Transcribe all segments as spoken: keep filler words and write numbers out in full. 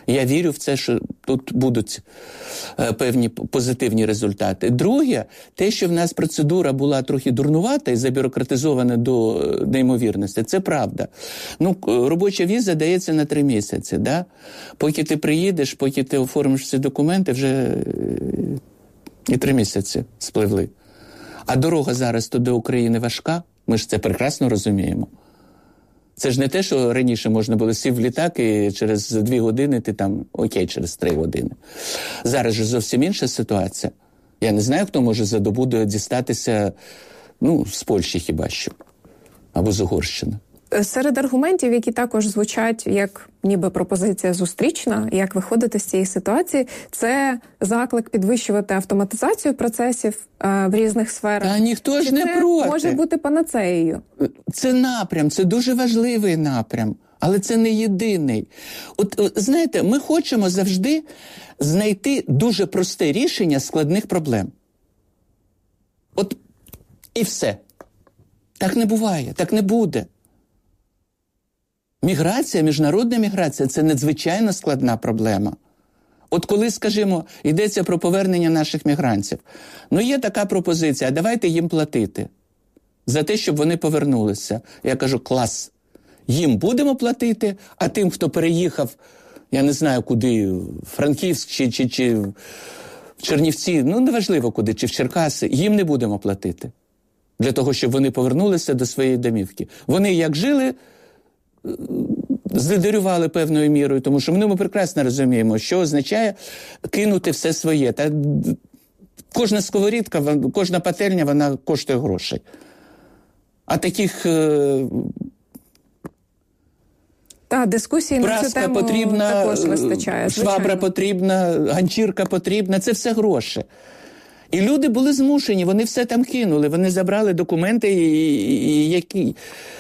Я вірю в це, що тут будуть е, певні позитивні результати. Друге, те, що в нас процедура була трохи дурнувата і забюрократизована до неймовірності, це правда. Ну, робоча віза дається на три місяці, да? Поки ти приїдеш, поки ти оформиш всі документи, вже і три місяці спливли. А дорога зараз туди до України важка, ми ж це прекрасно розуміємо. Це ж не те, що раніше можна було сів в літак і через дві години ти там, окей, через три години. Зараз же зовсім інша ситуація. Я не знаю, хто може за добу дістатися, ну, з Польщі хіба що, або з Угорщини. Серед аргументів, які також звучать як ніби пропозиція зустрічна, як виходити з цієї ситуації, це заклик підвищувати автоматизацію процесів е, в різних сферах. Та ніхто ж Чи не це проти. може бути панацеєю? Це напрям, це дуже важливий напрям, але це не єдиний. От, знаєте, ми хочемо завжди знайти дуже просте рішення складних проблем. От і все. Так не буває, так не буде. Міграція, міжнародна міграція – це надзвичайно складна проблема. От коли, скажімо, йдеться про повернення наших мігрантів, ну є така пропозиція, а давайте їм платити за те, щоб вони повернулися. Я кажу, клас, їм будемо платити, а тим, хто переїхав, я не знаю куди, в Франківськ чи, чи, чи в Чернівці, ну неважливо куди, чи в Черкаси, їм не будемо платити. Для того, щоб вони повернулися до своєї домівки. Вони як жили, здедерювали певною мірою, тому що ми прекрасно розуміємо, що означає кинути все своє. Та кожна сковорідка, кожна пательня, вона коштує грошей. А таких Та, дискусії на цю тему потрібна, також вистачає. Звичайно. Швабра потрібна, ганчірка потрібна, це все гроші. І люди були змушені, вони все там кинули, вони забрали документи, і, і, і які...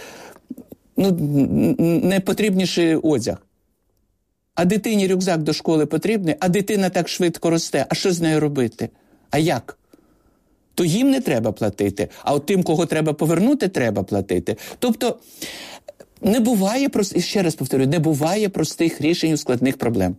Ну, найпотрібніший одяг. А дитині рюкзак до школи потрібний, а дитина так швидко росте. А що з нею робити? А як? То їм не треба платити, а от тим, кого треба повернути, треба платити. Тобто, не буває, ще раз повторюю, не буває простих рішень у складних проблем.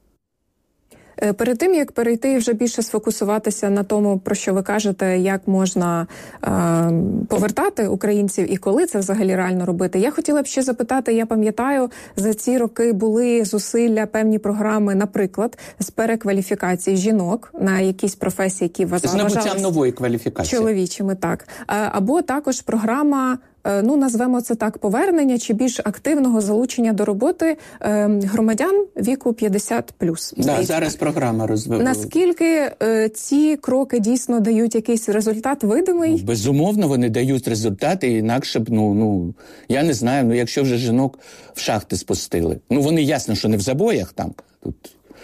Перед тим, як перейти і вже більше сфокусуватися на тому, про що ви кажете, як можна е, повертати українців і коли це взагалі реально робити, я хотіла б ще запитати, я пам'ятаю, за ці роки були зусилля, певні програми, наприклад, з перекваліфікації жінок на якісь професії, які вважалися нової кваліфікації. Чоловічими, так. Або також програма, ну, назвемо це так, повернення чи більш активного залучення до роботи е, громадян віку п'ятдесят плюс. Да, зараз програма розвиває. Наскільки е, ці кроки дійсно дають якийсь результат видимий? Ну, безумовно, вони дають результати, інакше б, ну, ну, я не знаю, ну, якщо вже жінок в шахти спустили. Ну, вони ясно, що не в забоях там, тут.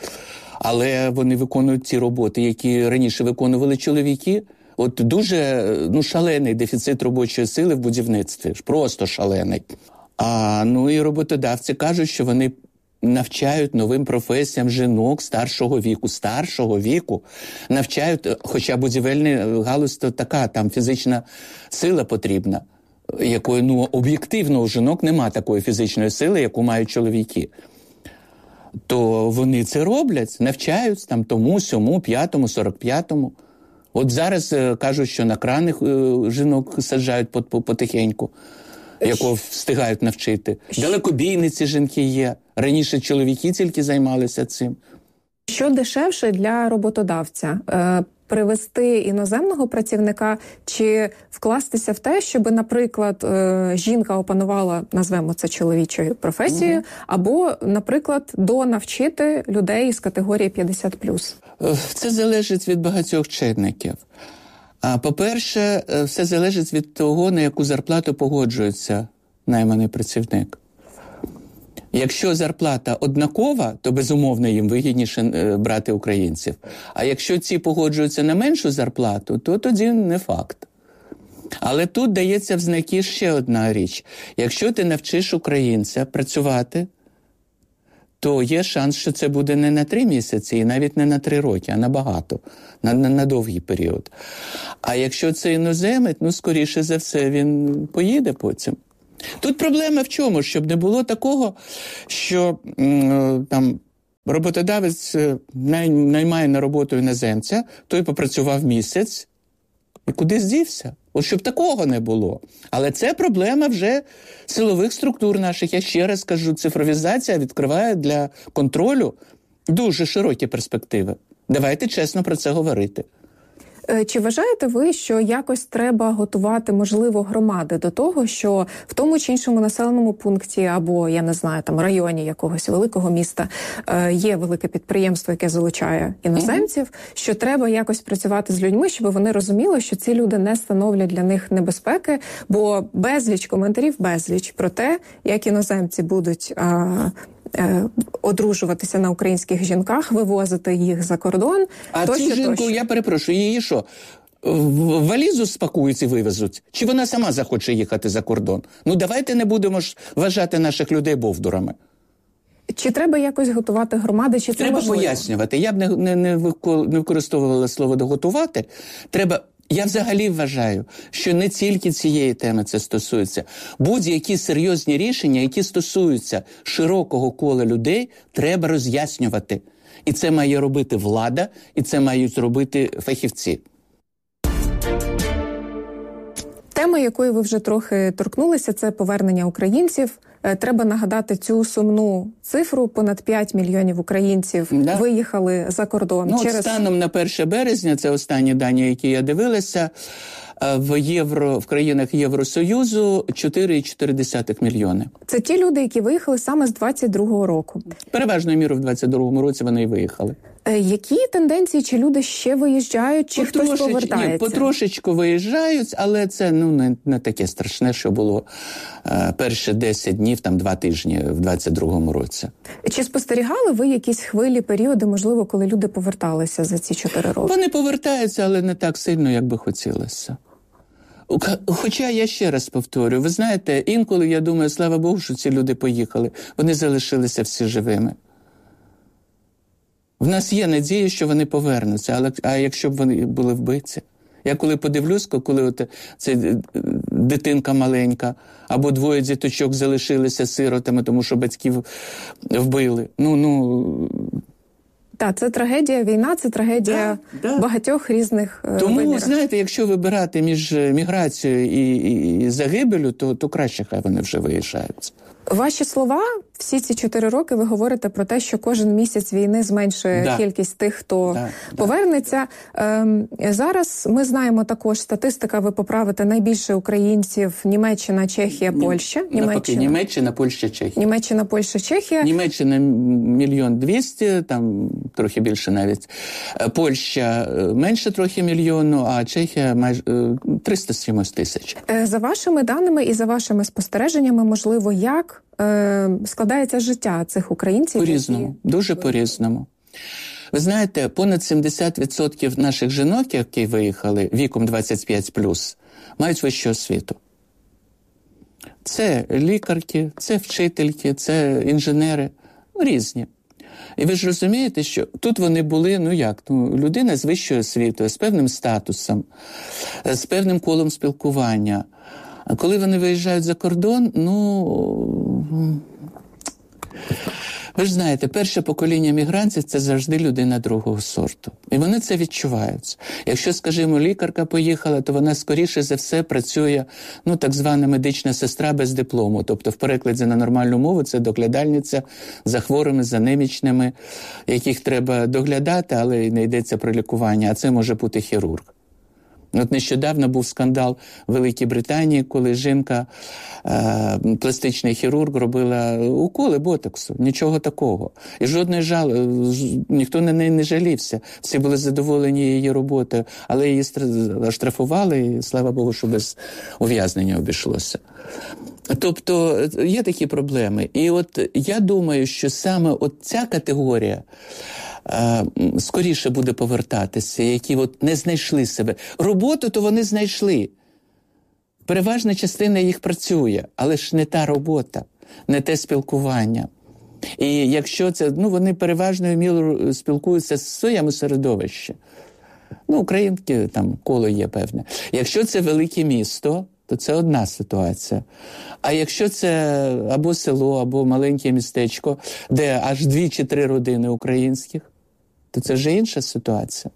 Але вони виконують ті роботи, які раніше виконували чоловіки. От дуже, ну, шалений дефіцит робочої сили в будівництві, просто шалений. А, ну, і роботодавці кажуть, що вони навчають новим професіям жінок старшого віку, старшого віку навчають, хоча будівельна галузь то така, там фізична сила потрібна, якої, ну, об'єктивно у жінок нема такої фізичної сили, яку мають чоловіки. То вони це роблять, навчають там тому, сьому, п'ятому, сорок п'ятому. От зараз е, кажуть, що на крани е, жінок саджають потихеньку, якого встигають навчити. Далекобійниці жінки є. Раніше чоловіки тільки займалися цим. Що дешевше для роботодавця? Е, привести іноземного працівника чи вкластися в те, щоб, наприклад, е, жінка опанувала, назвемо це чоловічою професією, угу. або, наприклад, донавчити людей з категорії п'ятдесят плюс? Це залежить від багатьох чинників. А, по-перше, все залежить від того, на яку зарплату погоджується найманий працівник. Якщо зарплата однакова, то, безумовно, їм вигідніше брати українців. А якщо ці погоджуються на меншу зарплату, то тоді не факт. Але тут дається в знаки ще одна річ. Якщо ти навчиш українця працювати, то є шанс, що це буде не на три місяці і навіть не на три роки, а набагато, на, на, на довгий період. А якщо це іноземець, ну, скоріше за все, він поїде потім. Тут проблема в чому? Щоб не було такого, що м, там роботодавець най, наймає на роботу іноземця, той попрацював місяць і куди здівся. От щоб такого не було. Але це проблема вже силових структур наших. Я ще раз кажу, цифровізація відкриває для контролю дуже широкі перспективи. Давайте чесно про це говорити. Чи вважаєте ви, що якось треба готувати, можливо, громади до того, що в тому чи іншому населеному пункті або, я не знаю, там районі якогось великого міста є велике підприємство, яке залучає іноземців, mm-hmm. що треба якось працювати з людьми, щоб вони розуміли, що ці люди не становлять для них небезпеки, бо безліч коментарів, безліч про те, як іноземці будуть а, одружуватися на українських жінках, вивозити їх за кордон. А цю жінку, тощо. Я перепрошую, її що, в валізу спакують і вивезуть? Чи вона сама захоче їхати за кордон? Ну давайте не будемо ж вважати наших людей бовдурами. Чи треба якось готувати громади, чи треба пояснювати. Я б не, не, не використовувала слово «готувати». Треба... Я взагалі вважаю, що не тільки цієї теми це стосується. Будь-які серйозні рішення, які стосуються широкого кола людей, треба роз'яснювати. І це має робити влада, і це мають робити фахівці. Тема, якої ви вже трохи торкнулися, це повернення українців. Треба нагадати цю сумну цифру. Понад п'ять мільйонів українців да. виїхали за кордон. Ну, через... станом на перше березня, це останні дані, які я дивилася, в євро в країнах Євросоюзу чотири цілих чотири десятих мільйони. Це ті люди, які виїхали саме з двадцять другого року. Переважною мірою в двадцять другому році вони і виїхали. Які тенденції, чи люди ще виїжджають, чи Потрошеч... хтось повертається? Ні, потрошечку виїжджають, але це ну не, не таке страшне, що було е, перші десять днів, там два тижні в двадцять другому році. Чи спостерігали ви якісь хвилі, періоди, можливо, коли люди поверталися за ці чотири роки? Вони повертаються, але не так сильно, як би хотілося. Хоча, я ще раз повторю, ви знаєте, інколи я думаю, слава Богу, що ці люди поїхали. Вони залишилися всі живими. В нас є надія, що вони повернуться, але а якщо б вони були вбивці? Я коли подивлюсь, коли от це дитинка маленька, або двоє діточок залишилися сиротами, тому що батьків вбили. Ну, ну... Так, це трагедія, війна, це трагедія да, да. багатьох різних Тому, вимірах. знаєте, якщо вибирати між міграцією і, і, і загибелю, то, то краще хай вони вже виїжджають. Ваші слова, всі ці чотири роки ви говорите про те, що кожен місяць війни зменшує да. кількість тих, хто да, повернеться. Да. Ем, зараз ми знаємо також, статистика, ви поправите, найбільше українців Німеччина, Чехія, Польща. Німеччина, Німеччина, Німеччина Польща, Чехія. Німеччина, Польща, Чехія. Німеччина мільйон двісті, там трохи більше навіть. Польща менше трохи мільйону, а Чехія майже триста сімось тисяч. За вашими даними і за вашими спостереженнями, можливо, як складається життя цих українців? По-різному, які... дуже по-різному. Ви знаєте, понад сімдесят відсотків наших жінок, які виїхали віком двадцять п'ять плюс, мають вищу освіту. Це лікарки, це вчительки, це інженери, різні. І ви ж розумієте, що тут вони були, ну як, ну, людина з вищою освітою, з певним статусом, з певним колом спілкування. А коли вони виїжджають за кордон, ну, ви ж знаєте, перше покоління мігрантів – це завжди людина другого сорту. І вони це відчувають. Якщо, скажімо, лікарка поїхала, то вона, скоріше за все, працює, ну, так звана медична сестра без диплому. Тобто, в перекладі на нормальну мову, це доглядальниця за хворими, за немічними, яких треба доглядати, але не йдеться про лікування, а це може бути хірург. От нещодавно був скандал в Великій Британії, коли жінка, е, пластичний хірург, робила уколи ботоксу. Нічого такого. І жодної жал, ніхто на неї не жалівся. Всі були задоволені її роботою, але її штрафували, і слава Богу, що без ув'язнення обійшлося. Тобто є такі проблеми. І от я думаю, що саме от ця категорія скоріше буде повертатися, які от не знайшли себе. Роботу то вони знайшли. Переважна частина їх працює, але ж не та робота, не те спілкування. І якщо це, ну, вони переважною мірою спілкуються з своєму середовищі. Ну, українки, там, коло є певне. Якщо це велике місто, то це одна ситуація. А якщо це або село, або маленьке містечко, де аж дві чи три родини українських, то це вже інша ситуація.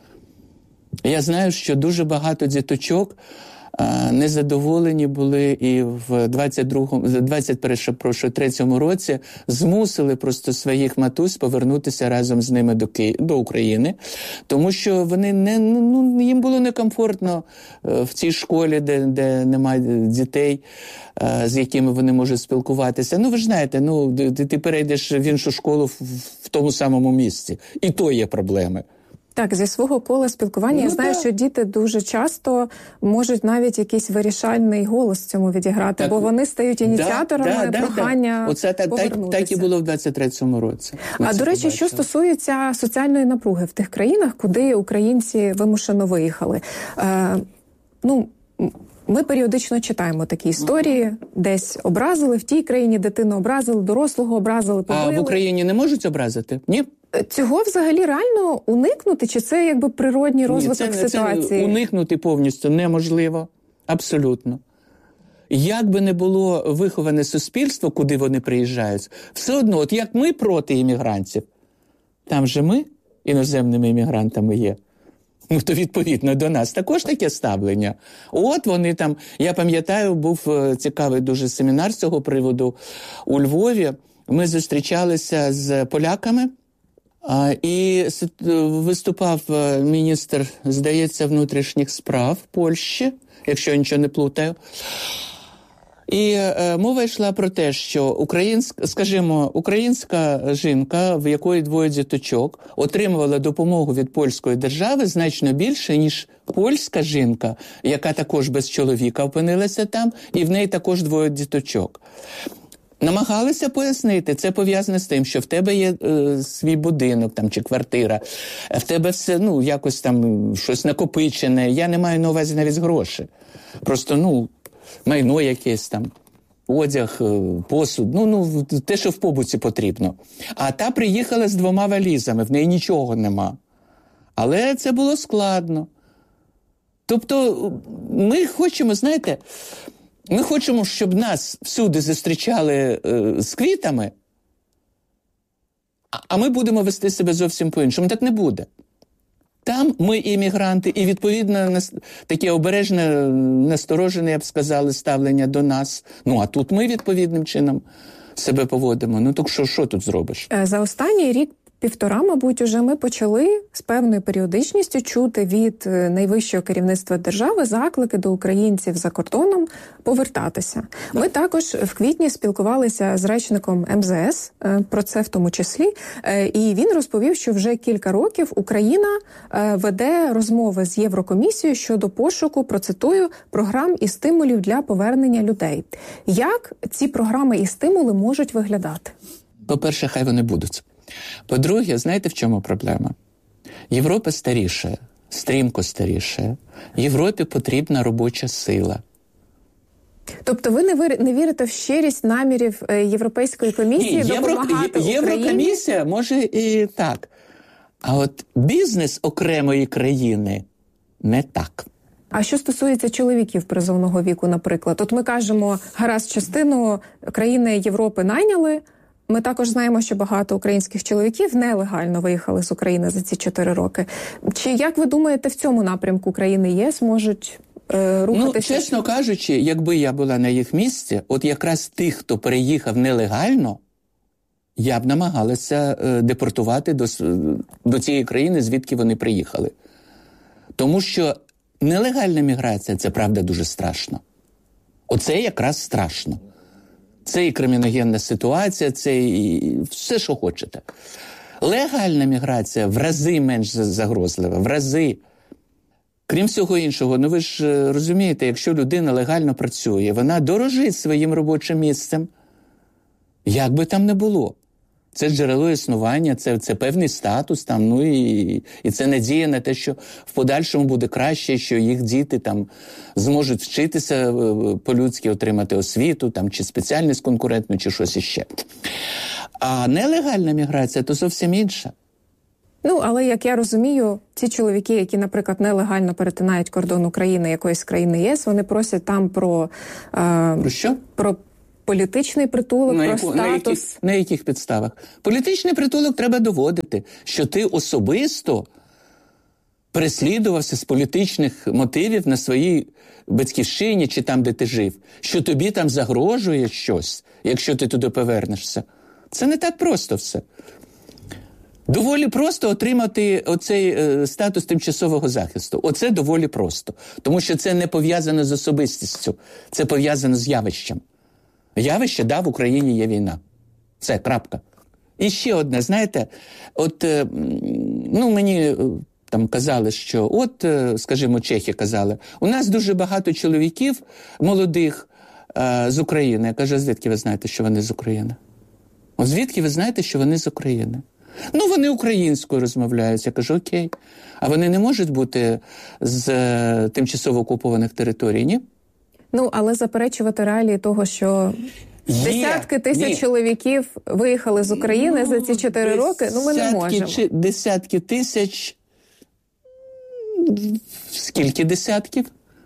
Я знаю, що дуже багато діточок а, незадоволені були і в двадцять другому, двадцять третьому році змусили просто своїх матусь повернутися разом з ними до, Ки... до України, тому що вони не, ну, їм було некомфортно в цій школі, де, де немає дітей, а, з якими вони можуть спілкуватися. Ну, ви ж знаєте, ну, ти, ти перейдеш в іншу школу в, в тому самому місці, і то є проблеми. Так, зі свого кола спілкування ну, я знаю, так. що діти дуже часто можуть навіть якийсь вирішальний голос в цьому відіграти, так, бо вони стають ініціаторами да, да, прохання да. Оце так, повернутися. Так, так і було в двадцять третьому році. Ми а, до речі, побачили. Що стосується соціальної напруги в тих країнах, куди українці вимушено виїхали. Е, ну, ми періодично читаємо такі історії, uh-huh. десь образили, в тій країні дитину образили, дорослого образили, побили. А в Україні не можуть образити? Ні? Цього взагалі реально уникнути? Чи це якби природній розвиток Ні, це, ситуації? Це уникнути повністю неможливо. Абсолютно. Як би не було виховане суспільство, куди вони приїжджають, все одно, от як ми проти іммігрантів, там же ми іноземними іммігрантами є. Ну, то відповідно до нас також таке ставлення. От вони там, я пам'ятаю, був цікавий дуже семінар з цього приводу у Львові. Ми зустрічалися з поляками, і виступав міністр, здається, внутрішніх справ Польщі, якщо я нічого не плутаю. І е, мова йшла про те, що українська, скажімо, українська жінка, в якої двоє діточок, отримувала допомогу від польської держави значно більше, ніж польська жінка, яка також без чоловіка опинилася там, і в неї також двоє діточок. Намагалися пояснити, це пов'язане з тим, що в тебе є е, свій будинок там, чи квартира, в тебе все, ну, якось там щось накопичене. Я не маю на увазі навіть гроші. Просто, ну, майно якесь там, одяг, посуд, ну, ну, те, що в побуті потрібно. А та приїхала з двома валізами, в неї нічого нема. Але це було складно. Тобто ми хочемо, знаєте, ми хочемо, щоб нас всюди зустрічали е, з квітами, а ми будемо вести себе зовсім по-іншому. Так не буде. Там ми іммігранти, і, відповідно, таке обережне, насторожене, я б сказала, ставлення до нас. Ну, а тут ми відповідним чином себе поводимо. Ну, так що, що тут зробиш? За останній рік, півтора, мабуть, уже ми почали з певною періодичністю чути від найвищого керівництва держави заклики до українців за кордоном повертатися. Ми також в квітні спілкувалися з речником ем зе ес про це в тому числі, і він розповів, що вже кілька років Україна веде розмови з Єврокомісією щодо пошуку, процитую, програм і стимулів для повернення людей. Як ці програми і стимули можуть виглядати? По-перше, хай вони будуть. По-друге, знаєте, в чому проблема? Європа старіше, стрімко старіше. Європі потрібна робоча сила. Тобто ви не, вир... не вірите в щирість намірів Європейської комісії Ні, допомагати Євро... Україні? Єврокомісія може і так. А от бізнес окремої країни не так. А що стосується чоловіків призовного віку, наприклад? От ми кажемо, гаразд, частину країни Європи найняли. Ми також знаємо, що багато українських чоловіків нелегально виїхали з України за ці чотири роки. Чи, як ви думаєте, в цьому напрямку країни ЄС можуть е, рухатися? Ну, чесно кажучи, якби я була на їх місці, от якраз тих, хто переїхав нелегально, я б намагалася е, депортувати до, до цієї країни, звідки вони приїхали. Тому що нелегальна міграція – це, правда, дуже страшно. Оце якраз страшно. Це і криміногенна ситуація, це і все, що хочете. Легальна міграція в рази менш загрозлива, в рази. Крім всього іншого, ну ви ж розумієте, якщо людина легально працює, вона дорожить своїм робочим місцем, як би там не було. Це джерело існування, це, це певний статус, там, ну і, і це надія на те, що в подальшому буде краще, що їх діти там зможуть вчитися по-людськи, отримати освіту, там, чи спеціальність конкурентну, чи щось іще. А нелегальна міграція – то зовсім інша. Ну, але, як я розумію, ці чоловіки, які, наприклад, нелегально перетинають кордон України, якоїсь країни ЄС, вони просять там про... Е, про що? Про політичний притулок, на про яку, статус. На яких, на яких підставах? Політичний притулок треба доводити, що ти особисто переслідувався з політичних мотивів на своїй батьківщині чи там, де ти жив, що тобі там загрожує щось, якщо ти туди повернешся. Це не так просто все. Доволі просто отримати оцей е, статус тимчасового захисту. Оце доволі просто. Тому що це не пов'язано з особистістю, це пов'язано з явищем. Явище, да, в Україні є війна. Це крапка. І ще одне, знаєте, от, е, ну, мені там казали, що, от, е, скажімо, чехи казали, у нас дуже багато чоловіків молодих е, з України. Я кажу, звідки ви знаєте, що вони з України? От звідки ви знаєте, що вони з України? Ну, вони українською розмовляють. Я кажу, окей. А вони не можуть бути з е, тимчасово окупованих територій, ні? Ну, але заперечувати реалії того, що є, десятки тисяч ні. чоловіків виїхали з України ну, за ці чотири роки, ну, ми не можемо. Чи, десятки тисяч... Скільки десятків?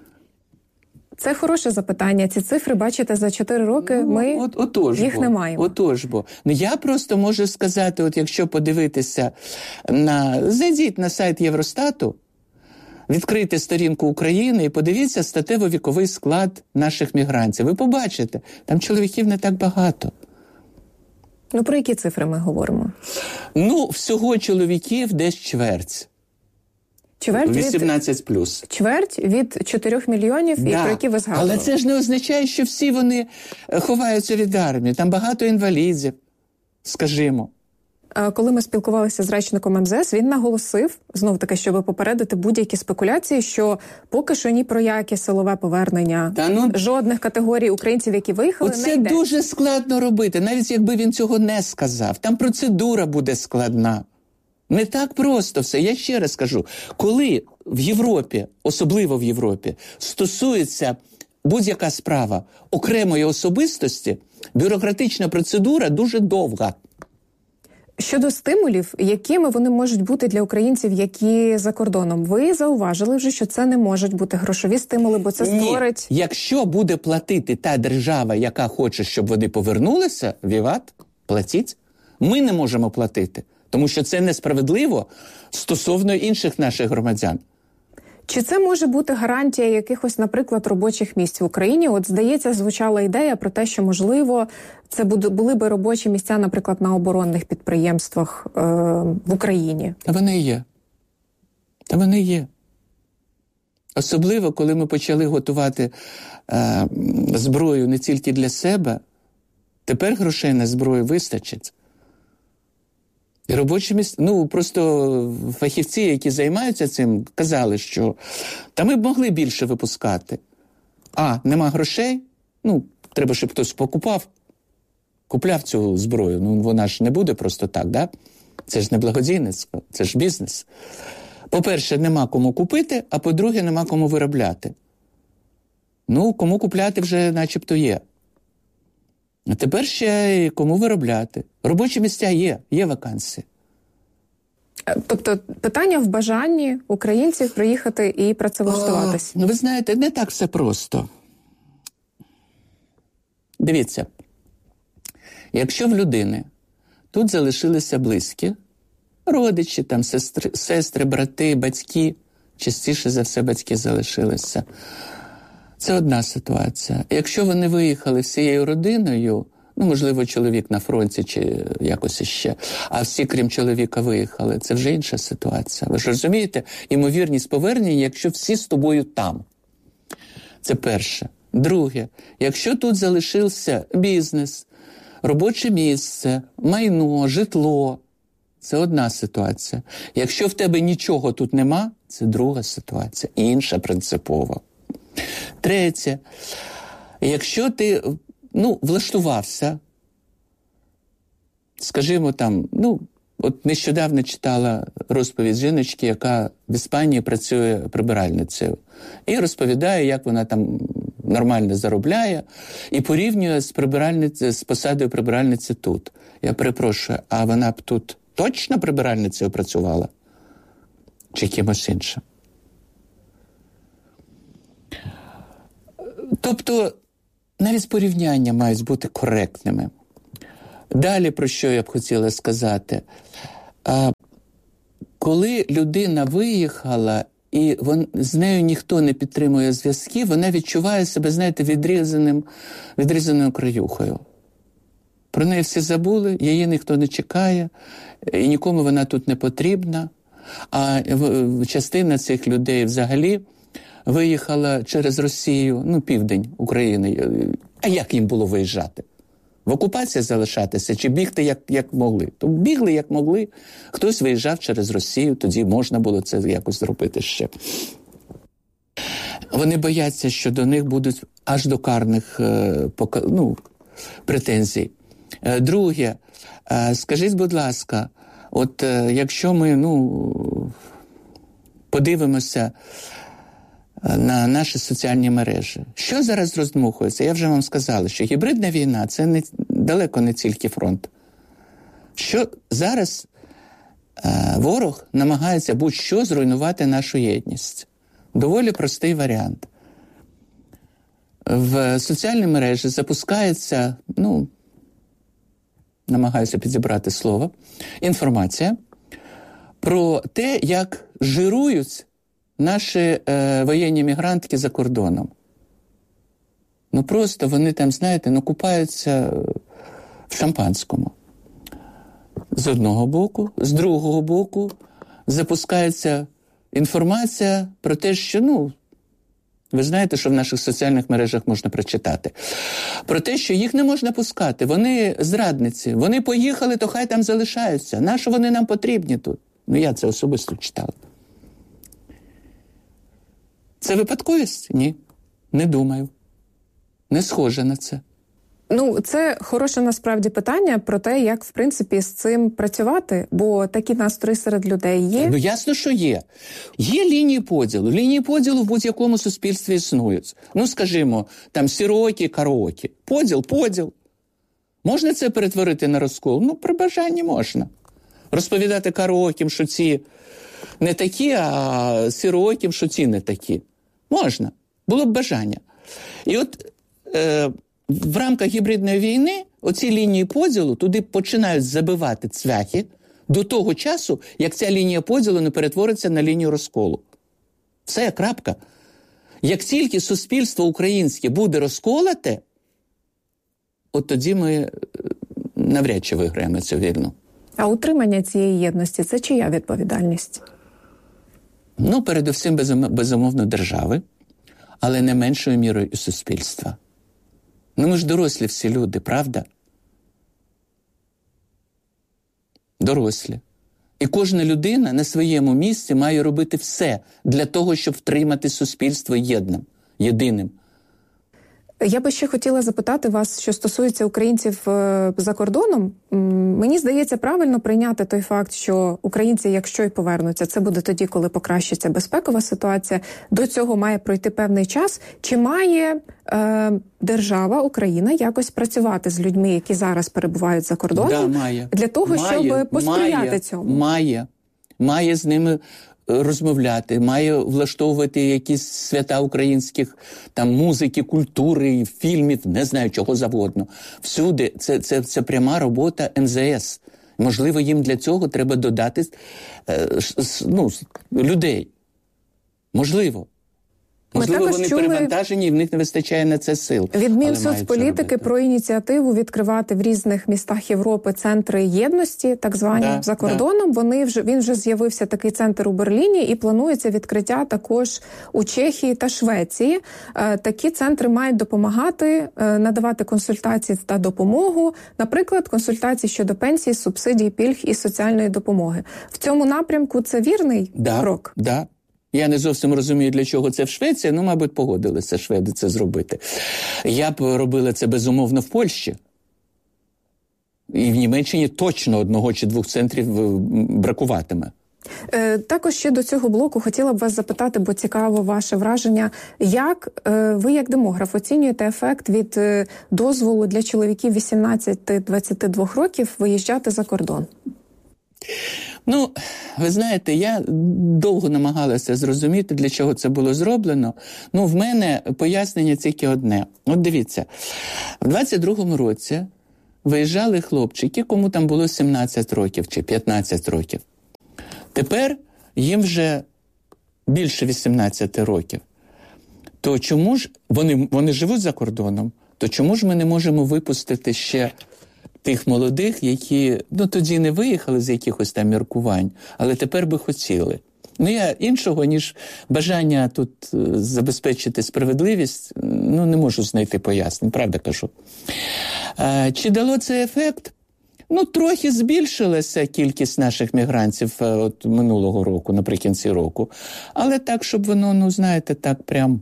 Це хороше запитання. Ці цифри, бачите, за чотири роки ми ну, от, отож їх бо, не маємо. Отож бо. Ну, я просто можу сказати, от якщо подивитися на... Зайдіть на сайт Євростату, відкрийте сторінку України і подивіться статево-віковий склад наших мігрантів. Ви побачите, там чоловіків не так багато. Ну, про які цифри ми говоримо? Ну, всього чоловіків десь чверть. Чверть вісімнадцять плюс. Чверть від чотирьох мільйонів, да. і про які ви згадували. Але це ж не означає, що всі вони ховаються від армії. Там багато інвалідів, скажімо. Коли ми спілкувалися з речником ем зе ес, він наголосив, знов-таки, щоб попередити будь-які спекуляції, що поки що ні про яке силове повернення, Та ну, жодних категорій українців, які виїхали, не йде. Це дуже складно робити, навіть якби він цього не сказав. Там процедура буде складна. Не так просто все. Я ще раз кажу, коли в Європі, особливо в Європі, стосується будь-яка справа окремої особистості, бюрократична процедура дуже довга. Щодо стимулів, якими вони можуть бути для українців, які за кордоном? Ви зауважили вже, що це не можуть бути грошові стимули, бо це створить... Ні. Якщо буде платити та держава, яка хоче, щоб вони повернулися, віват, платіть. Ми не можемо платити, тому що це несправедливо стосовно інших наших громадян. Чи це може бути гарантія якихось, наприклад, робочих місць в Україні? От, здається, звучала ідея про те, що, можливо, це були би робочі місця, наприклад, на оборонних підприємствах е- в Україні. Та вони є. Та вони є. Особливо, коли ми почали готувати е- зброю не тільки для себе, тепер грошей на зброю вистачить. І робочі місця, ну, просто фахівці, які займаються цим, казали, що та ми б могли більше випускати. А, нема грошей? Ну, треба, щоб хтось покупав. Купляв цю зброю. Ну, вона ж не буде просто так, да? Це ж не благодійництво, це ж бізнес. По-перше, нема кому купити, а по-друге, нема кому виробляти. Ну, кому купляти вже начебто є. А тепер ще й кому виробляти. Робочі місця є, є вакансії. Тобто питання в бажанні українців приїхати і працевлаштуватися? Ну, ви знаєте, не так все просто. Дивіться, якщо в людини тут залишилися близькі, родичі, там, сестри, сестри, брати, батьки, частіше за все батьки залишилися, це одна ситуація. Якщо вони виїхали всією родиною, ну, можливо, чоловік на фронті чи якось іще, а всі, крім чоловіка, виїхали, це вже інша ситуація. Ви ж розумієте, ймовірність повернення, якщо всі з тобою там. Це перше. Друге, якщо тут залишився бізнес, робоче місце, майно, житло, це одна ситуація. Якщо в тебе нічого тут нема, це друга ситуація, інша принципова. Третє, якщо ти, ну, влаштувався, скажімо там, ну, от нещодавно читала розповідь жіночки, яка в Іспанії працює прибиральницею, і розповідає, як вона там нормально заробляє, і порівнює з, прибиральниці, з посадою прибиральниці тут. Я перепрошую, а вона б тут Точно прибиральницею працювала? Чи кимось іншим? Тобто, навіть порівняння мають бути коректними. Далі, про що я б хотіла сказати. А, коли людина виїхала, і вон, з нею ніхто не підтримує зв'язки, вона відчуває себе, знаєте, відрізаним, відрізаною краюхою. Про неї всі забули, її ніхто не чекає, і нікому вона тут не потрібна. А частина цих людей взагалі виїхала через Росію, ну, південь України. А як їм було виїжджати? В окупації залишатися чи бігти як, як могли? То бігли як могли. Хтось виїжджав через Росію, тоді можна було це якось зробити ще. Вони бояться, що до них будуть аж до карних ну, претензій. Друге, скажіть, будь ласка, от якщо ми ну, подивимося на наші соціальні мережі, що зараз роздмухується? Я вже вам сказала, що гібридна війна – це не, далеко не тільки фронт. Що зараз е, ворог намагається будь-що зруйнувати нашу єдність. Доволі простий варіант. В соціальній мережі запускається, ну, намагаюся підібрати слово, інформація про те, як жирують наші е, воєнні мігрантки за кордоном. Ну просто вони там, знаєте, ну купаються в шампанському. З одного боку. З другого боку запускається інформація про те, що, ну, ви знаєте, що в наших соціальних мережах можна прочитати. Про те, що їх не можна пускати. Вони зрадниці. Вони поїхали, то хай там залишаються. Нащо вони нам потрібні тут? Ну я це особисто читала. Це випадковість? Ні. Не думаю. Не схоже на це. Ну, це хороше насправді питання про те, як, в принципі, з цим працювати, бо такі настрої серед людей є. Ну, ясно, що є. Є лінії поділу. Лінії поділу в будь-якому суспільстві існують. Ну, скажімо, там сірокі, караокі. Поділ, поділ. Можна це перетворити на розкол? Ну, при бажанні можна. Розповідати караокім, що ці не такі, а сірокім, що ці не такі. Можна. Було б бажання. І от е, в рамках гібридної війни оці лінії поділу туди починають забивати цвяхи до того часу, як ця лінія поділу не перетвориться на лінію розколу. Все, крапка. Як тільки суспільство українське буде розколоте, от тоді ми навряд чи виграємо цю війну. А утримання цієї єдності – це чия відповідальність? Ну, передусім, безумовно, держави, але не меншою мірою і суспільства. Ну, ми ж дорослі всі люди, правда? Дорослі. І кожна людина на своєму місці має робити все для того, щоб втримати суспільство єдним, єдиним. Я би ще хотіла запитати вас, що стосується українців за кордоном. Мені здається, правильно прийняти той факт, що українці, якщо й повернуться, це буде тоді, коли покращиться безпекова ситуація. До цього має пройти певний час. Чи має е, держава, Україна, якось працювати з людьми, які зараз перебувають за кордоном, да, має. Для того, має, щоб посприяти має, цьому? Має. Має з ними розмовляти, має влаштовувати якісь свята українських там музики, культури, фільмів, не знаю, чого завгодно. Всюди це, це, це пряма робота ем зе ес. Можливо, їм для цього треба додати е, ну, людей. Можливо. Можливо, вони чули... перевантажені, і в них не вистачає на це сил. Від Мінсоцполітики про ініціативу відкривати в різних містах Європи центри єдності, так звані, да, за кордоном. Да. Вони вже, він вже з'явився такий центр у Берліні і планується відкриття також у Чехії та Швеції. Такі центри мають допомагати, надавати консультації та допомогу, наприклад, консультації щодо пенсії, субсидій, пільг і соціальної допомоги. В цьому напрямку це вірний да, крок? Да. Я не зовсім розумію, для чого це в Швеції, ну, мабуть, погодилися шведи це зробити. Я б робила це, безумовно, в Польщі. І в Німеччині точно одного чи двох центрів бракуватиме. Е, також ще до цього блоку хотіла б вас запитати, бо цікаво ваше враження, як е, ви як демограф оцінюєте ефект від е, дозволу для чоловіків вісімнадцяти-двадцяти двох років виїжджати за кордон? Ну, ви знаєте, я довго намагалася зрозуміти, для чого це було зроблено. Ну, в мене пояснення тільки одне. От дивіться, в двадцять другому році виїжджали хлопчики, кому там було сімнадцять років чи п'ятнадцять років. Тепер їм вже більше вісімнадцять років. То чому ж, вони, вони живуть за кордоном, то чому ж ми не можемо випустити ще тих молодих, які, ну, тоді не виїхали з якихось там міркувань, але тепер би хотіли. Ну, я іншого, ніж бажання тут забезпечити справедливість, ну, не можу знайти пояснень, правда кажу. А, чи дало це ефект? Ну, трохи збільшилася кількість наших мігрантів от минулого року, наприкінці року. Але так, щоб воно, ну, знаєте, так прям...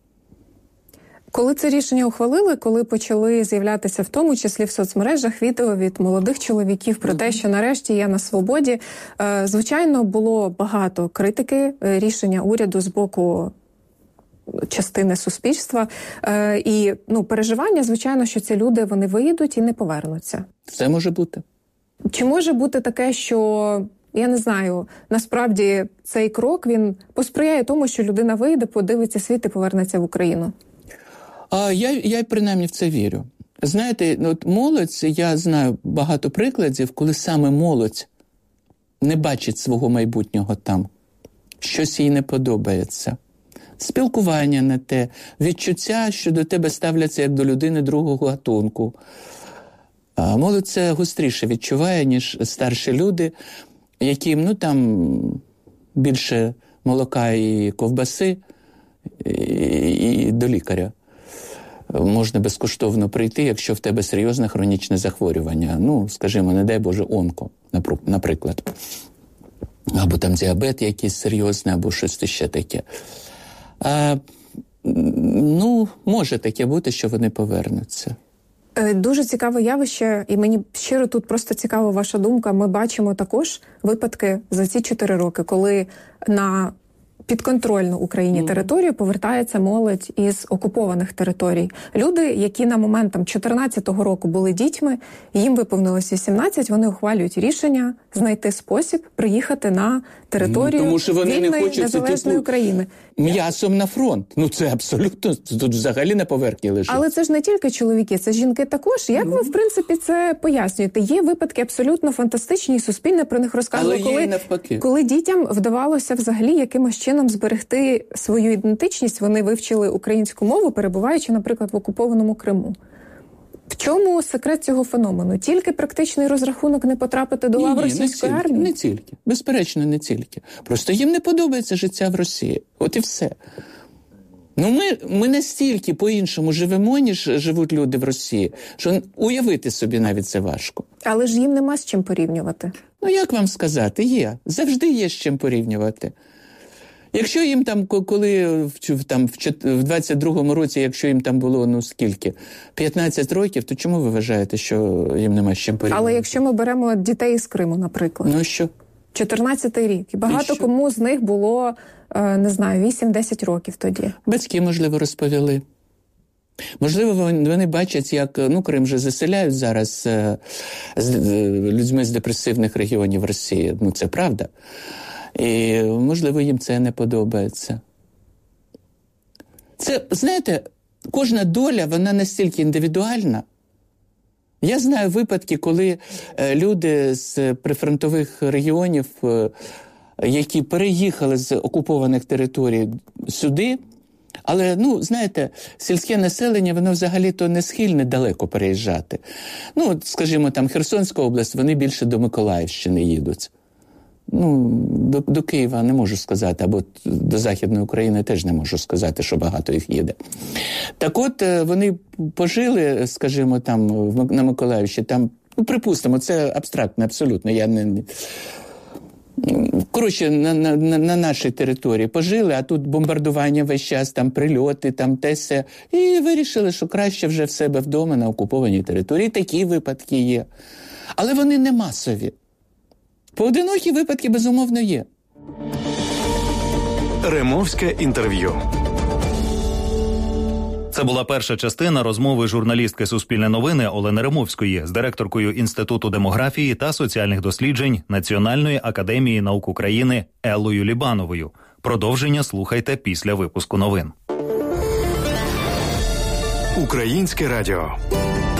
Коли це рішення ухвалили, коли почали з'являтися в тому числі в соцмережах відео від молодих чоловіків про те, що нарешті я на свободі, звичайно, було багато критики рішення уряду з боку частини суспільства. І, ну, переживання, звичайно, що ці люди, вони виїдуть і не повернуться. Все може бути. Чи може бути таке, що... Я не знаю, насправді цей крок, він посприяє тому, що людина вийде, подивиться світ і повернеться в Україну? А я, я принаймні в це вірю. Знаєте, от молодь, я знаю багато прикладів, коли саме молодь не бачить свого майбутнього там. Щось їй не подобається. Спілкування не те, відчуття, що до тебе ставляться як до людини другого гатунку. А молодь це гостріше відчуває, ніж старші люди, яким, ну, там більше молока і ковбаси, і, і до лікаря можна безкоштовно прийти, якщо в тебе серйозне хронічне захворювання. Ну, скажімо, не дай Боже, онко, наприклад. Або там діабет якийсь серйозний, або щось ще таке. А, ну, може таке бути, що вони повернуться. Дуже цікаве явище, і мені щиро тут просто цікава ваша думка. Ми бачимо також випадки за ці чотири роки, коли на підконтрольну Україні територію повертається молодь із окупованих територій. Люди, які на момент там чотирнадцятого року були дітьми, їм виповнилось вісімнадцять, вони ухвалюють рішення знайти спосіб приїхати на територію ну, вільної, незалежної типу, України. М'ясом на фронт. Ну це абсолютно, тут взагалі на поверхні лежить. Але це ж не тільки чоловіки, це жінки також. Як ну. ви, в принципі, це пояснюєте? Є випадки абсолютно фантастичні, і суспільне про них розказує, коли, коли дітям вдавалося взагалі якимось чином зберегти свою ідентичність, вони вивчили українську мову, перебуваючи, наприклад, в окупованому Криму. В чому секрет цього феномену? Тільки практичний розрахунок не потрапити до лав російської не армії? Не тільки. Безперечно, не тільки. Просто їм не подобається життя в Росії. От і все. Ну, ми, ми настільки по-іншому живемо, ніж живуть люди в Росії, що уявити собі навіть це важко. Але ж їм нема з чим порівнювати. Ну, як вам сказати? Є. Завжди є з чим порівнювати. Якщо їм там, коли в, там, в двадцять другому році, якщо їм там було, ну скільки, п'ятнадцять років, то чому ви вважаєте, що їм нема з чим порівняти? Але якщо ми беремо дітей із Криму, наприклад. Ну що? чотирнадцятий рік. І багато і кому з них було, не знаю, вісім-десять років тоді. Батьки, можливо, розповіли. Можливо, вони бачать, як, ну, Крим же заселяють зараз е, з, е, людьми з депресивних регіонів Росії. Ну, це правда. І, можливо, їм це не подобається. Це, знаєте, кожна доля, вона настільки індивідуальна. Я знаю випадки, коли люди з прифронтових регіонів, які переїхали з окупованих територій сюди, але, ну, знаєте, сільське населення, воно взагалі-то не схильне далеко переїжджати. Ну, скажімо, там Херсонська область, вони більше до Миколаївщини їдуть. Ну, до, до Києва не можу сказати, або до Західної України теж не можу сказати, що багато їх їде. Так от, вони пожили, скажімо, там, на Миколаївщині, там, ну, припустимо, це абстрактно, абсолютно, я не... Коротше, на, на, на нашій території пожили, а тут бомбардування весь час, там прильоти, там те все. І вирішили, що краще вже в себе вдома на окупованій території. Такі випадки є. Але вони не масові. Поодинокі випадки, безумовно, є. Ремовське інтерв'ю. Це була перша частина розмови журналістки «Суспільне новини» Олени Римовської з директоркою Інституту демографії та соціальних досліджень Національної академії наук України Еллою Лібановою. Продовження слухайте після випуску новин. Українське радіо.